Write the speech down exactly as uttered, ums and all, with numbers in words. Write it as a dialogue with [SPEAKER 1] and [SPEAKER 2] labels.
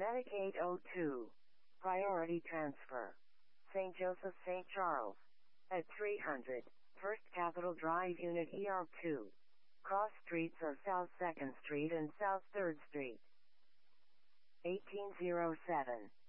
[SPEAKER 1] Medicaid oh two. Priority transfer. Saint Joseph Saint Charles. At three hundred. First Capitol Drive Unit E R two. Cross streets are South second Street and South third Street. eighteen oh seven.